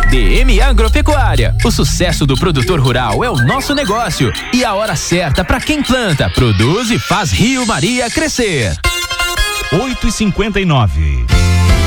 DM Agropecuária. O sucesso do produtor rural é o nosso negócio e a hora certa para quem planta, produz e faz Rio Maria crescer. 8h59.